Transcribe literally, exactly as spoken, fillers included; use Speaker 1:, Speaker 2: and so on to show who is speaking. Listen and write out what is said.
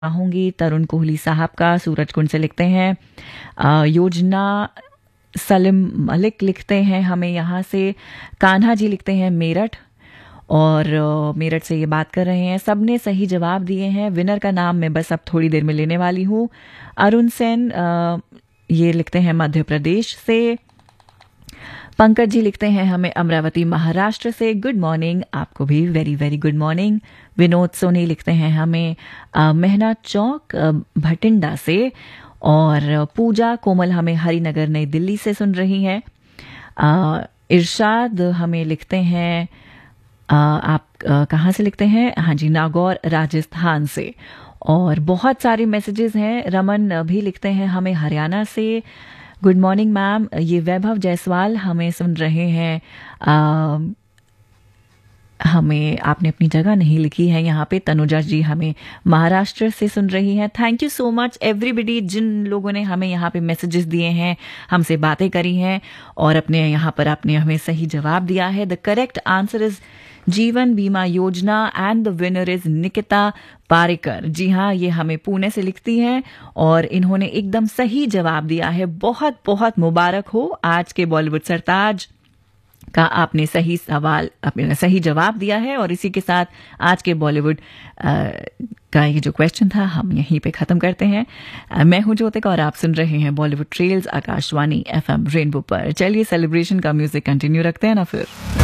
Speaker 1: चाहूंगी तरुण कोहली साहब का, सूरजकुंड से लिखते हैं। अ, योजना सलीम मलिक लिखते हैं हमें यहाँ से। कान्हा जी लिखते हैं मेरठ, और अ, मेरठ से ये बात कर रहे हैं। सबने सही जवाब दिए हैं। विनर का नाम मैं बस अब थोड़ी देर में लेने वाली हूँ। अरुण सेन अ, ये लिखते हैं मध्य प्रदेश से। पंकज जी लिखते हैं हमें अमरावती महाराष्ट्र से। गुड मॉर्निंग, आपको भी very very good morning. Vinod Soni लिखते हैं हमें अ, मेहना चौक अ, भटिंडा से। और अ, पूजा कोमल हमें हरिनगर नई दिल्ली से सुन रही हैं। अ, इरशाद हमें लिखते हैं अ, आप अ, कहाँ से लिखते हैं? हाँ जी, नागौर राजस्थान से। और बहुत सारे मैसेजेस हैं। रमन भी लिखते हैं हमें हरियाणा से। गुड मॉर्निंग मैम, ये वैभव जायसवाल हमें सुन रहे हैं। अ, हमें आपने अपनी जगह नहीं लिखी है यहाँ पे। तनुजा जी हमें महाराष्ट्र से सुन रही हैं। Thank you so much everybody, जिन लोगों ने हमें यहाँ पे मैसेजेस दिए हैं, हमसे बातें करी हैं और अपने यहाँ पर आपने हमें सही जवाब दिया है। द करेक्ट आंसर इज जीवन बीमा योजना and the winner is Nikita Parrikar. जी हाँ, ये हमें पुणे से लिखती हैं और इन्होंने एकदम सही जवाब दिया है। बहुत बहुत मुबारक हो आज के बॉलीवुड सरताज का, आपने सही सवाल, आपने सही जवाब दिया है। और इसी के साथ आज के बॉलीवुड अ, का ये जो क्वेश्चन था हम यहीं पे ख़त्म करते हैं। अ, मैं हूं ज्योतिका और आप सुन रहे हैं Bollywood trails Akashvani FM rainbow पर। चलिए सेलिब्रेशन का म्यूजिक कंटिन्यू रखते हैं ना फिर।